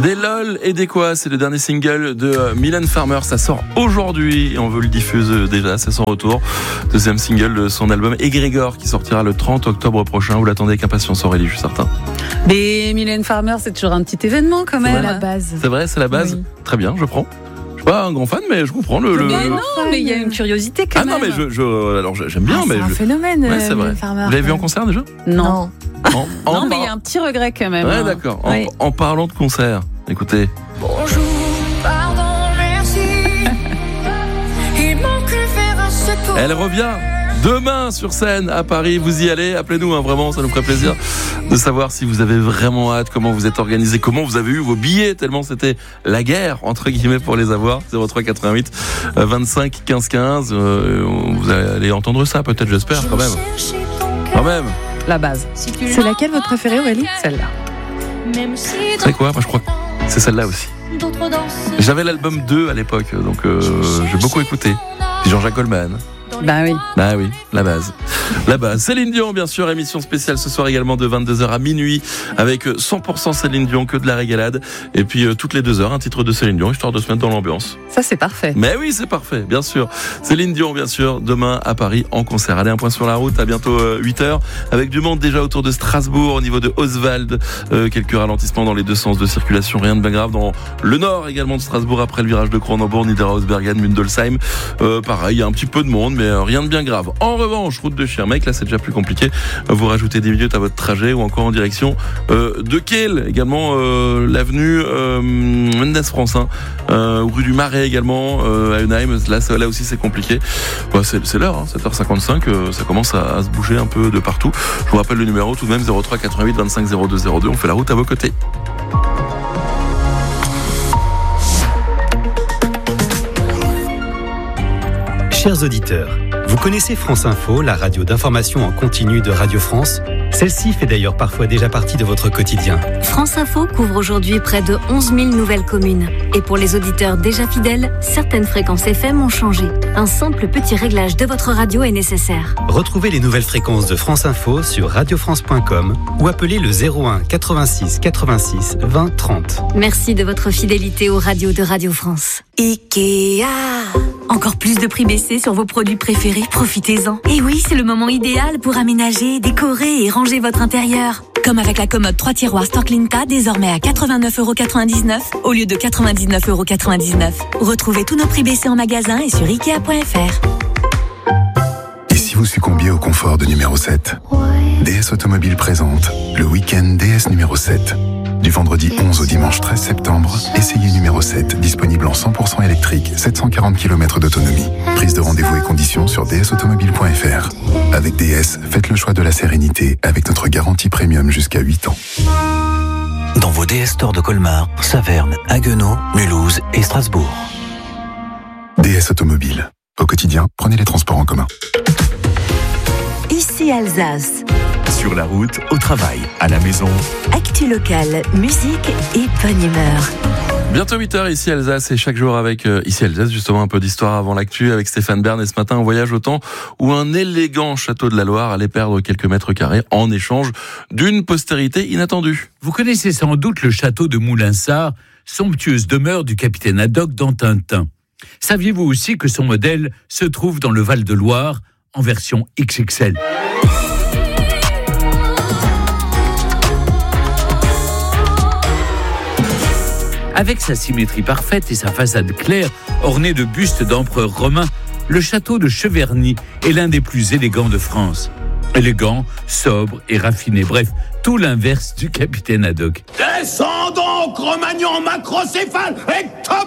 Des LOL et des quoi, c'est le dernier single de Mylène Farmer, ça sort aujourd'hui et on veut le diffuser déjà, c'est son retour. Deuxième single de son album Égrégore qui sortira le 30 octobre prochain. Vous l'attendez avec impatience, Aurélie, je suis certain. Mais Mylène Farmer, c'est toujours un petit événement quand même. C'est la base. C'est vrai, c'est la base. Oui. Très bien, je prends. Je suis pas un grand fan, mais je comprends le. Mais non, mais il y a une curiosité quand même. Ah non, mais alors j'aime bien, mais c'est un phénomène. Ouais, c'est vrai. Farmer. Vous l'avez vu en concert déjà ? Non. Non, mais il y a un petit regret quand même. Ouais, d'accord. Oui. En parlant de concert, écoutez. Bonjour, pardon, merci. Il manque le fer à ce corps. Elle revient demain sur scène à Paris. Vous y allez, appelez-nous, vraiment, ça nous ferait plaisir de savoir si vous avez vraiment hâte, comment vous êtes organisé, comment vous avez eu vos billets, tellement c'était la guerre, entre guillemets, pour les avoir. 03 88 25 15 15. Vous allez entendre ça, peut-être, j'espère, quand même. Quand même. La base. C'est laquelle votre préférée, Aurélie ? Celle-là. Vous savez quoi ? Moi, je crois que c'est celle-là aussi. J'avais l'album 2 à l'époque, donc j'ai beaucoup écouté. Jean-Jacques Goldman. Bah oui, la base. Céline Dion, bien sûr, émission spéciale ce soir également de 22h à minuit avec 100% Céline Dion, que de la régalade. Et puis toutes les 2 heures, un titre de Céline Dion, histoire de se mettre dans l'ambiance. Ça, c'est parfait. Mais oui, c'est parfait, bien sûr. Céline Dion, bien sûr, demain à Paris en concert. Allez, un point sur la route, à bientôt 8h. Avec du monde déjà autour de Strasbourg, au niveau de Oswald. Quelques ralentissements dans les deux sens de circulation, rien de bien grave. Dans le nord également de Strasbourg, après le virage de Cronenbourg, Niederhausbergen, Mundolsheim. Pareil, il y a un petit peu de monde, mais rien de bien grave. En revanche, route de Schirmeck, là c'est déjà plus compliqué. Vous rajoutez 10 minutes à votre trajet ou encore en direction de Kehl, également l'avenue Mendès-France, rue du Marais également, à Unheim. Là aussi c'est compliqué. C'est l'heure, 7h55, ça commence à se bouger un peu de partout. Je vous rappelle le numéro tout de même, 03 88 25 02 02. On fait la route à vos côtés. Chers auditeurs, vous connaissez France Info, la radio d'information en continu de Radio France ? Celle-ci fait d'ailleurs parfois déjà partie de votre quotidien. France Info couvre aujourd'hui près de 11 000 nouvelles communes. Et pour les auditeurs déjà fidèles, certaines fréquences FM ont changé. Un simple petit réglage de votre radio est nécessaire. Retrouvez les nouvelles fréquences de France Info sur radiofrance.com ou appelez le 01 86 86 20 30. Merci de votre fidélité aux radios de Radio France. Ikea. Encore plus de prix baissés sur vos produits préférés, profitez-en. Et oui, c'est le moment idéal pour aménager, décorer et ranger votre intérieur. Comme avec la commode 3 tiroirs Storklinka, désormais à 89,99€ au lieu de 99,99€. Retrouvez tous nos prix baissés en magasin et sur Ikea.fr. Et si vous succombiez au confort de numéro 7 ? DS Automobile présente le week-end DS numéro 7. Du vendredi 11 au dimanche 13 septembre, essayez numéro 7, disponible en 100% électrique, 740 km d'autonomie. Prise de rendez-vous et conditions sur dsautomobile.fr. Avec DS, faites le choix de la sérénité avec notre garantie premium jusqu'à 8 ans. Dans vos DS Stores de Colmar, Saverne, Haguenau, Mulhouse et Strasbourg. DS Automobile. Au quotidien, prenez les transports en commun. Ici Alsace. Sur la route, au travail, à la maison. Actu locale, musique et bonne humeur. Bientôt 8h ici Alsace et chaque jour avec ici Alsace, justement un peu d'histoire avant l'actu avec Stéphane Bern. Et ce matin, on voyage au temps où un élégant château de la Loire allait perdre quelques mètres carrés en échange d'une postérité inattendue. Vous connaissez sans doute le château de Moulinsart, somptueuse demeure du capitaine Haddock dans Tintin. Saviez-vous aussi que son modèle se trouve dans le Val-de-Loire en version XXL ? Avec sa symétrie parfaite et sa façade claire, ornée de bustes d'empereurs romains, le château de Cheverny est l'un des plus élégants de France. Élégant, sobre et raffiné, bref, tout l'inverse du capitaine Haddock. Descendons, Cro-Magnon, macrocéphale, ectoplasme !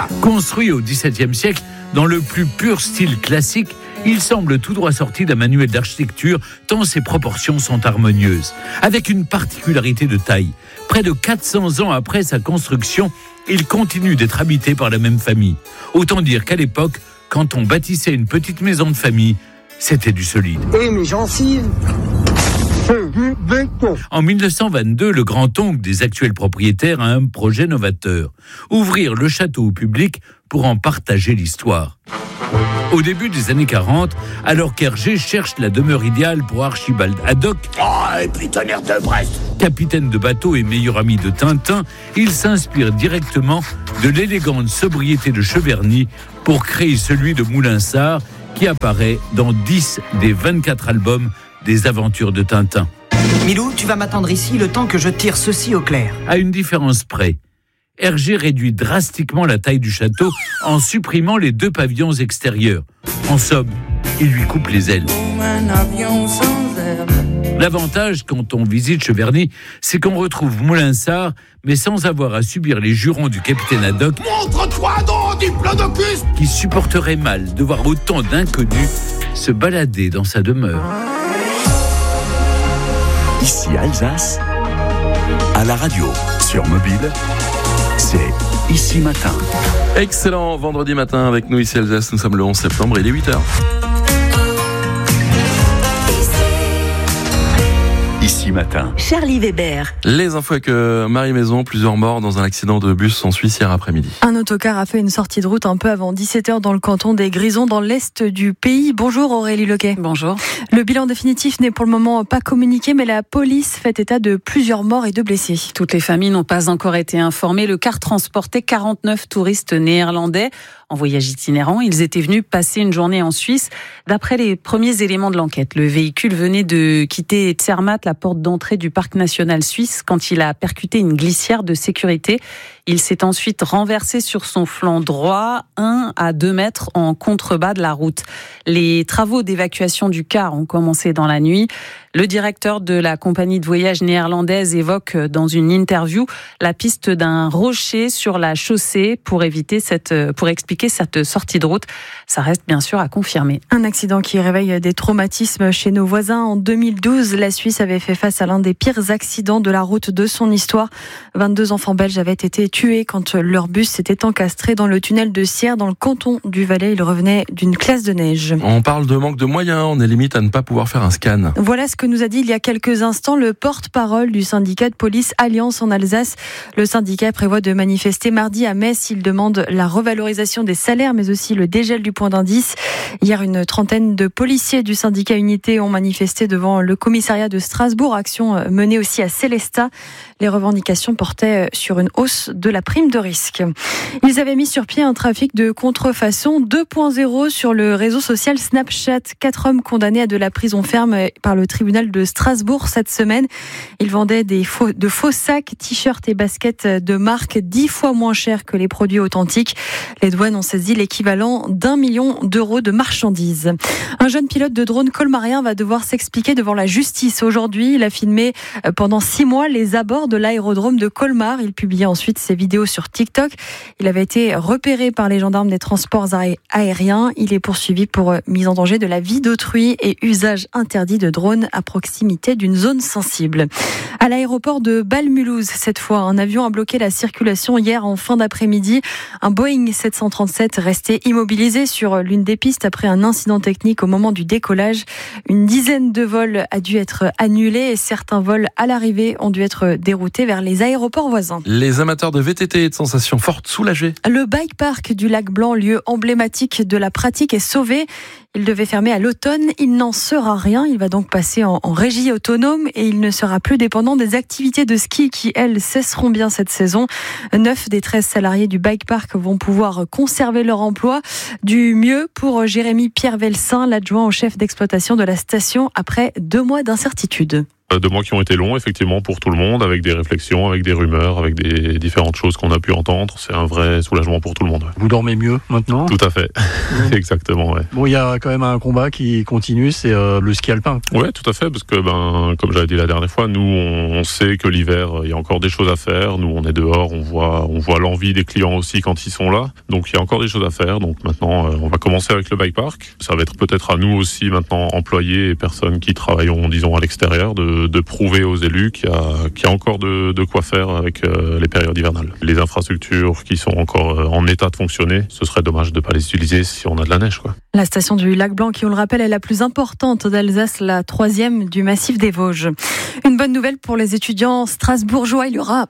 Construit au XVIIe siècle, dans le plus pur style classique, il semble tout droit sorti d'un manuel d'architecture tant ses proportions sont harmonieuses. Avec une particularité de taille, près de 400 ans après sa construction, il continue d'être habité par la même famille. Autant dire qu'à l'époque, quand on bâtissait une petite maison de famille, c'était du solide. Et mes gencives, c'est du béton. En 1922, le grand-oncle des actuels propriétaires a un projet novateur. Ouvrir le château au public pour en partager l'histoire. Au début des années 40, alors qu'Hergé cherche la demeure idéale pour Archibald Haddock, et puis tonnerre de Brest, capitaine de bateau et meilleur ami de Tintin, il s'inspire directement de l'élégante sobriété de Cheverny pour créer celui de Moulinsart qui apparaît dans 10 des 24 albums des aventures de Tintin. Milou, tu vas m'attendre ici le temps que je tire ceci au clair. À une différence près, Hergé réduit drastiquement la taille du château en supprimant les 2 pavillons extérieurs. En somme, il lui coupe les ailes. L'avantage quand on visite Cheverny, c'est qu'on retrouve Moulinsart, mais sans avoir à subir les jurons du capitaine Haddock. Montre-toi donc, diplodocus, qui supporterait mal de voir autant d'inconnus se balader dans sa demeure. Ici Alsace, à la radio, sur mobile, c'est Ici Matin. Excellent vendredi matin avec nous ici Alsace. Nous sommes le 11 septembre et il est 8h. Ici Matin. Charlie Weber. Les infos avec Marie Maison, plusieurs morts dans un accident de bus en Suisse hier après-midi. Un autocar a fait une sortie de route un peu avant 17h dans le canton des Grisons, dans l'est du pays. Bonjour Aurélie Lequet. Bonjour. Le bilan définitif n'est pour le moment pas communiqué, mais la police fait état de plusieurs morts et de blessés. Toutes les familles n'ont pas encore été informées. Le car transportait 49 touristes néerlandais en voyage itinérant. Ils étaient venus passer une journée en Suisse. D'après les premiers éléments de l'enquête, le véhicule venait de quitter Zermatt, la porte d'entrée du parc national suisse, quand il a percuté une glissière de sécurité. Il s'est ensuite renversé sur son flanc droit, 1 à 2 mètres en contrebas de la route. Les travaux d'évacuation du car ont commencé dans la nuit. Le directeur de la compagnie de voyage néerlandaise évoque dans une interview la piste d'un rocher sur la chaussée pour expliquer cette sortie de route. Ça reste bien sûr à confirmer. Un accident qui réveille des traumatismes chez nos voisins. En 2012, la Suisse avait fait face à l'un des pires accidents de la route de son histoire. 22 enfants belges avaient été tués quand leur bus s'était encastré dans le tunnel de Sierre, dans le canton du Valais. Ils revenaient d'une classe de neige. On parle de manque de moyens, on est limite à ne pas pouvoir faire un scan. Voilà ce que nous a dit il y a quelques instants le porte-parole du syndicat de police Alliance en Alsace. Le syndicat prévoit de manifester mardi à Metz. Il demande la revalorisation des salaires, mais aussi le dégel du point d'indice. Hier, une trentaine de policiers du syndicat Unité ont manifesté devant le commissariat de Strasbourg, action menée aussi à Célestat. Les revendications portaient sur une hausse de la prime de risque. Ils avaient mis sur pied un trafic de contrefaçon 2.0 sur le réseau social Snapchat. 4 hommes condamnés à de la prison ferme par le tribunal de Strasbourg cette semaine. Ils vendaient de faux sacs, t-shirts et baskets de marque 10 fois moins chers que les produits authentiques. Les douanes ont saisi l'équivalent d'1 million d'euros de marchandises. Un jeune pilote de drone colmarien va devoir s'expliquer devant la justice aujourd'hui. Il a filmé pendant 6 mois les abords de l'aérodrome de Colmar. Il publiait ensuite ses vidéos sur TikTok. Il avait été repéré par les gendarmes des transports aériens. Il est poursuivi pour mise en danger de la vie d'autrui et usage interdit de drones à proximité d'une zone sensible. À l'aéroport de Bâle-Mulhouse, cette fois, un avion a bloqué la circulation hier en fin d'après-midi. Un Boeing 737 restait immobilisé sur l'une des pistes après un incident technique au moment du décollage. Une dizaine de vols a dû être annulés et certains vols à l'arrivée ont dû être déroutés vers les aéroports voisins. Les amateurs de VTT et de sensations fortes soulagés. Le bike park du Lac Blanc, lieu emblématique de la pratique, est sauvé. Il devait fermer à l'automne, il n'en sera rien. Il va donc passer en régie autonome et il ne sera plus dépendant des activités de ski qui, elles, cesseront bien cette saison. 9 des 13 salariés du bike park vont pouvoir conserver leur emploi. Du mieux pour Jérémy Pierre Velsin, l'adjoint au chef d'exploitation de la station, après 2 mois d'incertitude. 2 mois qui ont été longs, effectivement, pour tout le monde, avec des réflexions, avec des rumeurs, avec des différentes choses qu'on a pu entendre. C'est un vrai soulagement pour tout le monde. Ouais. Vous dormez mieux maintenant ? Tout à fait, exactement. Ouais. Bon, il y a quand même un combat qui continue, c'est le ski alpin. Oui, tout à fait, parce que, comme j'avais dit la dernière fois, nous, on sait que l'hiver, il y a encore des choses à faire. Nous, on est dehors, on voit l'envie des clients aussi quand ils sont là. Donc, il y a encore des choses à faire. Donc, maintenant, on va commencer avec le bike park. Ça va être peut-être à nous aussi, maintenant, employés et personnes qui travaillent, disons, à l'extérieur, de de prouver aux élus qu'il y a encore de quoi faire avec les périodes hivernales. Les infrastructures qui sont encore en état de fonctionner, ce serait dommage de ne pas les utiliser si on a de la neige, quoi. La station du Lac Blanc, qui on le rappelle est la plus importante d'Alsace, la 3e du massif des Vosges. Une bonne nouvelle pour les étudiants strasbourgeois, il y aura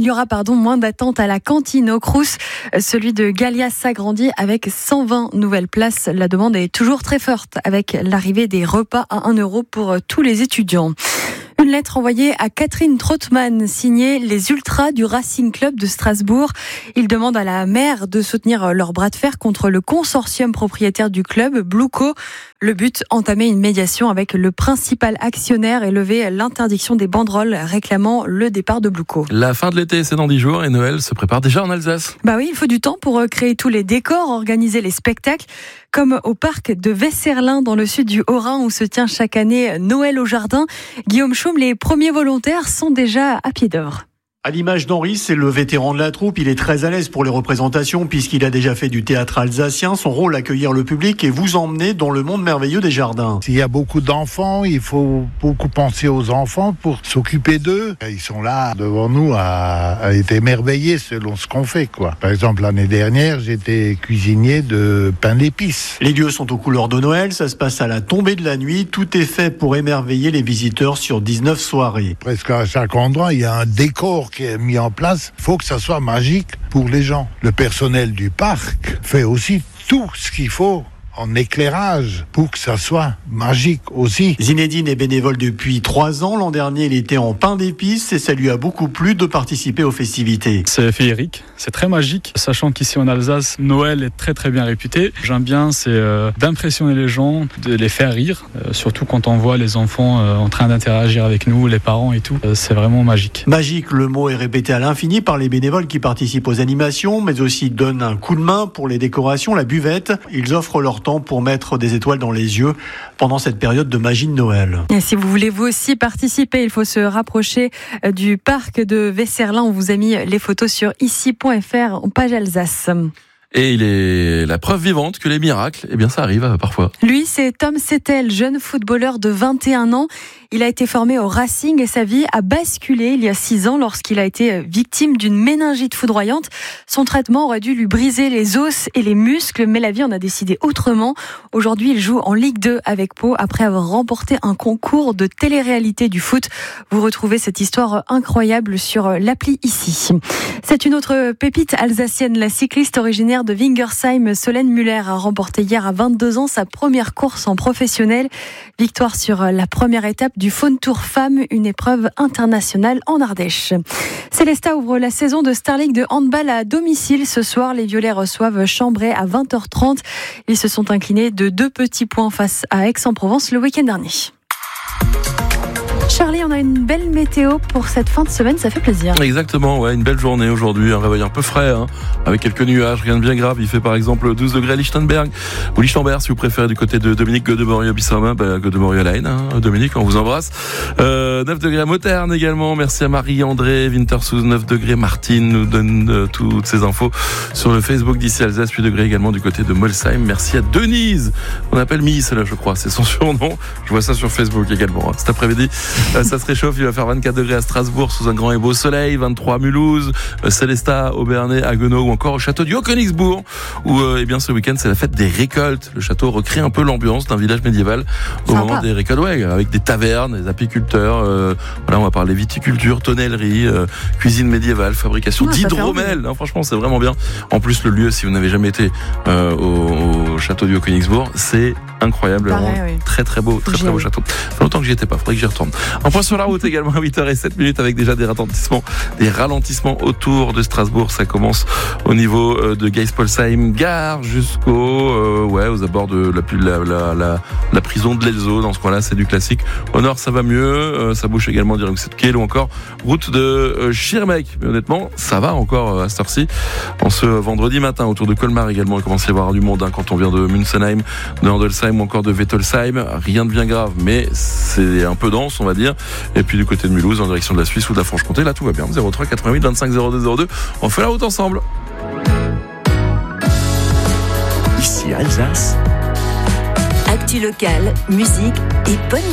moins d'attente à la cantine au Crous. Celui de Gallias s'agrandit avec 120 nouvelles places. La demande est toujours très forte avec l'arrivée des repas à 1 € pour tous les étudiants. Une lettre envoyée à Catherine Trottmann, signée les Ultras du Racing Club de Strasbourg. Ils demandent à la maire de soutenir leur bras de fer contre le consortium propriétaire du club, Blueco. Le but, entamer une médiation avec le principal actionnaire et lever l'interdiction des banderoles réclamant le départ de Blueco. La fin de l'été, c'est dans 10 jours et Noël se prépare déjà en Alsace. Bah oui, il faut du temps pour créer tous les décors, organiser les spectacles, comme au parc de Vesserlin dans le sud du Haut-Rhin où se tient chaque année Noël au jardin. Guillaume Chaume, les premiers volontaires sont déjà à pied d'or. À l'image d'Henri, c'est le vétéran de la troupe. Il est très à l'aise pour les représentations puisqu'il a déjà fait du théâtre alsacien. Son rôle, accueillir le public et vous emmener dans le monde merveilleux des jardins. S'il y a beaucoup d'enfants, il faut beaucoup penser aux enfants pour s'occuper d'eux. Ils sont là devant nous à être émerveillés selon ce qu'on fait, quoi. Par exemple, l'année dernière, j'étais cuisinier de pain d'épices. Les lieux sont aux couleurs de Noël. Ça se passe à la tombée de la nuit. Tout est fait pour émerveiller les visiteurs sur 19 soirées. Presque à chaque endroit, il y a un décor qui est mis en place. Il faut que ça soit magique pour les gens. Le personnel du parc fait aussi tout ce qu'il faut en éclairage pour que ça soit magique aussi. Zinedine est bénévole depuis 3 ans. L'an dernier, il était en pain d'épices et ça lui a beaucoup plu de participer aux festivités. C'est féerique, c'est très magique, sachant qu'ici en Alsace, Noël est très très bien réputé. J'aime bien, c'est d'impressionner les gens, de les faire rire, surtout quand on voit les enfants en train d'interagir avec nous, les parents et tout. C'est vraiment magique. Magique, le mot est répété à l'infini par les bénévoles qui participent aux animations, mais aussi donnent un coup de main pour les décorations, la buvette. Ils offrent leur temps pour mettre des étoiles dans les yeux pendant cette période de magie de Noël. Et si vous voulez vous aussi participer, il faut se rapprocher du parc de Vesserlin. On vous a mis les photos sur ici.fr en page Alsace. Et il est la preuve vivante que les miracles, eh bien ça arrive parfois. Lui, c'est Tom Settel, jeune footballeur de 21 ans. Il a été formé au Racing et sa vie a basculé il y a 6 ans lorsqu'il a été victime d'une méningite foudroyante. Son traitement aurait dû lui briser les os et les muscles, mais la vie en a décidé autrement. Aujourd'hui, il joue en Ligue 2 avec Pau après avoir remporté un concours de télé-réalité du foot. Vous retrouvez cette histoire incroyable sur l'appli ici. C'est une autre pépite alsacienne, la cycliste originaire de Wingersheim, Solène Müller, a remporté hier à 22 ans sa première course en professionnel. Victoire sur la première étape du Faune Tour Femmes, une épreuve internationale en Ardèche. Célestat ouvre la saison de Star League de handball à domicile. Ce soir, les Violets reçoivent Chambray à 20h30. Ils se sont inclinés de 2 petits points face à Aix-en-Provence le week-end dernier. Charlie, on a une belle météo pour cette fin de semaine, ça fait plaisir. Exactement, ouais, une belle journée aujourd'hui, un réveil un peu frais, avec quelques nuages, rien de bien grave. Il fait par exemple 12 degrés à Lichtenberg, ou Lichtenberg si vous préférez du côté de Dominique Godemorieux-Bissau, Godemorieux-Line, Dominique, on vous embrasse. 9 degrés à Moterne également, merci à Marie-André Wintersous, 9 degrés, Martine nous donne toutes ces infos sur le Facebook d'ici Alsace, 8 degrés également du côté de Molsheim. Merci à Denise, on appelle Miss là je crois, c'est son surnom, je vois ça sur Facebook également, cet après-midi. Ça se réchauffe, il va faire 24 degrés à Strasbourg sous un grand et beau soleil, 23 à Mulhouse, Célestat, Aubernais, Haguenau ou encore au château du Haut-Königsbourg où eh bien ce week-end c'est la fête des récoltes. Le château recrée un peu l'ambiance d'un village médiéval au moment des récoltes, ouais, avec des tavernes, des apiculteurs, voilà, on va parler viticulture, tonnellerie, cuisine médiévale, fabrication d'hydromel, franchement c'est vraiment bien. En plus le lieu, si vous n'avez jamais été au château du Haut-Königsbourg, c'est incroyable, pareil, oui. Très très beau château. Ça fait longtemps que j'y étais pas, faudrait que j'y retourne. Un point sur la route également à 8h07 avec déjà des ralentissements autour de Strasbourg. Ça commence au niveau de Geispolsheim gare jusqu'au aux abords de la prison de l'Elzo. Dans ce coin-là, c'est du classique. Au nord, ça va mieux. Ça bouge également direction de Kiel ou encore route de Schirmeck. Mais honnêtement, ça va encore à cette heure-ci. En ce vendredi matin, autour de Colmar également, il commence à y avoir du monde quand on vient de Münzenheim, de Handelsheim ou encore de Wettolsheim. Rien de bien grave, mais c'est un peu dense, on va dire. Et puis du côté de Mulhouse, en direction de la Suisse ou de la Franche-Comté, là tout va bien. 03 88 25 02 02. On fait la route ensemble. Ici Alsace. Actu locale, musique et bonne